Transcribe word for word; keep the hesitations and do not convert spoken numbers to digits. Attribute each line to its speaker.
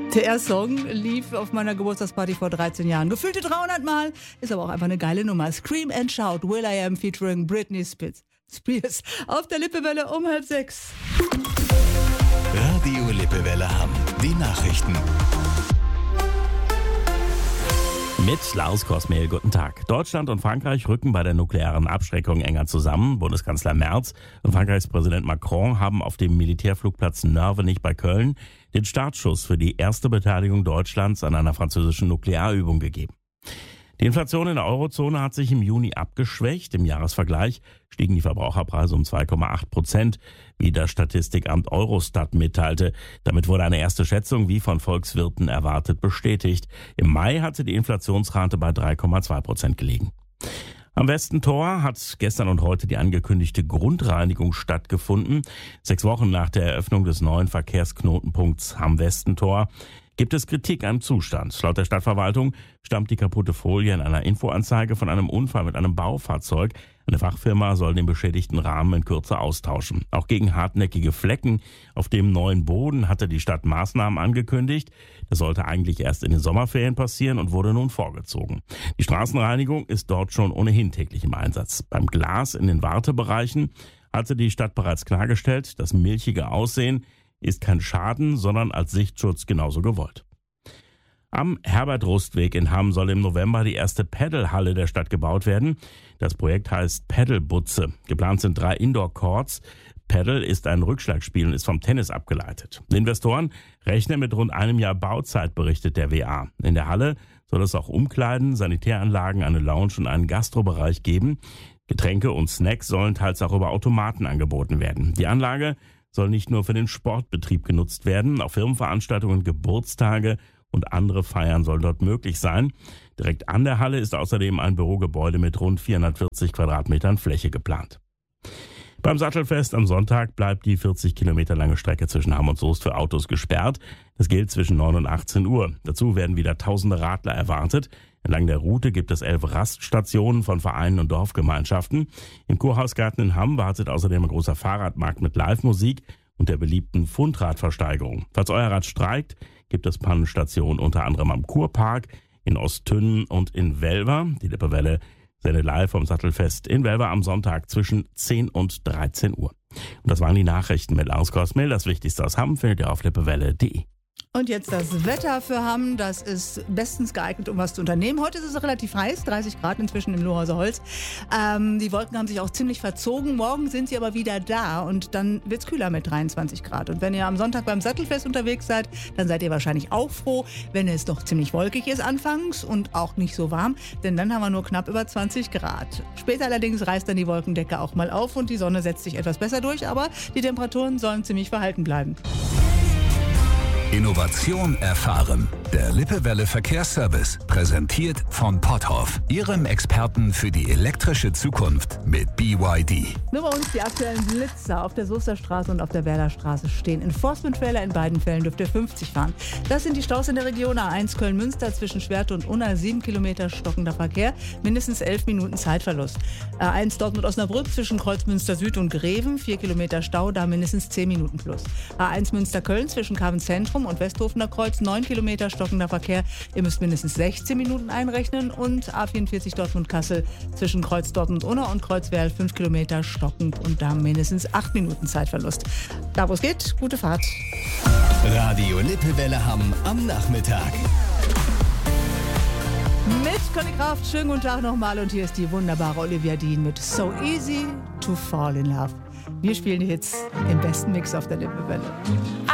Speaker 1: Der Song lief auf meiner Geburtstagsparty vor dreizehn Jahren. Gefühlte dreihundert Mal, ist aber auch einfach eine geile Nummer. Scream and Shout, Will I Am featuring Britney Spears. Spears auf der Lippewelle um halb sechs.
Speaker 2: Radio Lippewelle Hamm. Die Nachrichten.
Speaker 3: Mit Lars Kosmehl, guten Tag. Deutschland und Frankreich rücken bei der nuklearen Abschreckung enger zusammen. Bundeskanzler Merz und Frankreichs Präsident Macron haben auf dem Militärflugplatz Nörvenich bei Köln den Startschuss für die erste Beteiligung Deutschlands an einer französischen Nuklearübung gegeben. Die Inflation in der Eurozone hat sich im Juni abgeschwächt. Im Jahresvergleich stiegen die Verbraucherpreise um zwei Komma acht Prozent, wie das Statistikamt Eurostat mitteilte. Damit wurde eine erste Schätzung, wie von Volkswirten erwartet, bestätigt. Im Mai hatte die Inflationsrate bei drei Komma zwei Prozent gelegen. Am Westentor hat gestern und heute die angekündigte Grundreinigung stattgefunden. Sechs Wochen nach der Eröffnung des neuen Verkehrsknotenpunkts am Westentor gibt es Kritik am Zustand. Laut der Stadtverwaltung stammt die kaputte Folie in einer Infoanzeige von einem Unfall mit einem Baufahrzeug. Eine Fachfirma soll den beschädigten Rahmen in Kürze austauschen. Auch gegen hartnäckige Flecken auf dem neuen Boden hatte die Stadt Maßnahmen angekündigt. Das sollte eigentlich erst in den Sommerferien passieren und wurde nun vorgezogen. Die Straßenreinigung ist dort schon ohnehin täglich im Einsatz. Beim Glas in den Wartebereichen hatte die Stadt bereits klargestellt, das milchige Aussehen ist kein Schaden, sondern als Sichtschutz genauso gewollt. Am Herbert-Rust-Weg in Hamm soll im November die erste Paddelhalle der Stadt gebaut werden. Das Projekt heißt Paddlebutze. Geplant sind drei Indoor-Courts. Paddle ist ein Rückschlagspiel und ist vom Tennis abgeleitet. Die Investoren rechnen mit rund einem Jahr Bauzeit, berichtet der W A. In der Halle soll es auch Umkleiden, Sanitäranlagen, eine Lounge und einen Gastrobereich geben. Getränke und Snacks sollen teils auch über Automaten angeboten werden. Die Anlage soll nicht nur für den Sportbetrieb genutzt werden, auch Firmenveranstaltungen, Geburtstage und andere Feiern sollen dort möglich sein. Direkt an der Halle ist außerdem ein Bürogebäude mit rund vierhundertvierzig Quadratmetern Fläche geplant. Beim Sattelfest am Sonntag bleibt die vierzig Kilometer lange Strecke zwischen Hamm und Soest für Autos gesperrt. Das gilt zwischen neun und achtzehn Uhr. Dazu werden wieder tausende Radler erwartet. Entlang der Route gibt es elf Raststationen von Vereinen und Dorfgemeinschaften. Im Kurhausgarten in Hamm wartet außerdem ein großer Fahrradmarkt mit Live-Musik und der beliebten Fundradversteigerung. Falls euer Rad streikt, gibt es Pannenstationen unter anderem am Kurpark, in Osttünnen und in Welver. Die Lippewelle sendet live vom Sattelfest in Welver am Sonntag zwischen zehn und dreizehn Uhr. Und das waren die Nachrichten mit Lars Kosmehl. Das Wichtigste aus Hamm findet ihr auf lippewelle punkt de.
Speaker 1: Und jetzt das Wetter für Hamm, das ist bestens geeignet, um was zu unternehmen. Heute ist es relativ heiß, dreißig Grad inzwischen im Lohhauser Holz. Ähm, die Wolken haben sich auch ziemlich verzogen. Morgen sind sie aber wieder da und dann wird es kühler mit dreiundzwanzig Grad. Und wenn ihr am Sonntag beim Sattelfest unterwegs seid, dann seid ihr wahrscheinlich auch froh, wenn es noch ziemlich wolkig ist anfangs und auch nicht so warm, denn dann haben wir nur knapp über zwanzig Grad. Später allerdings reißt dann die Wolkendecke auch mal auf und die Sonne setzt sich etwas besser durch, aber die Temperaturen sollen ziemlich verhalten bleiben.
Speaker 2: Innovation erfahren. Der Lippewelle Verkehrsservice, präsentiert von Potthoff, Ihrem Experten für die elektrische Zukunft mit B Y D.
Speaker 1: Nur bei uns die aktuellen Blitzer auf der Soester Straße und auf der Werder Straße stehen. Enforcement-Trailer in beiden Fällen dürft ihr fünfzig fahren. Das sind die Staus in der Region A eins Köln-Münster zwischen Schwerte und Unna, sieben Kilometer stockender Verkehr, mindestens elf Minuten Zeitverlust. A eins Dortmund-Osnabrück zwischen Kreuzmünster Süd und Greven, vier Kilometer Stau, da mindestens zehn Minuten plus. A eins Münster-Köln zwischen Kaven Zentrum und Westhofener Kreuz, neun Kilometer stockender Verkehr. Ihr müsst mindestens sechzehn Minuten einrechnen. Und A vierundvierzig Dortmund-Kassel zwischen Kreuz Dortmund-Unna und Kreuzwerl, fünf Kilometer stockend und da mindestens acht Minuten Zeitverlust. Da wo es geht, gute Fahrt.
Speaker 2: Radio Lippewelle Hamm am Nachmittag.
Speaker 1: Mit Conny Kraft, schönen guten Tag nochmal und hier ist die wunderbare Olivia Dean mit So Easy to Fall in Love. Wir spielen die Hits im besten Mix auf der Lippewelle.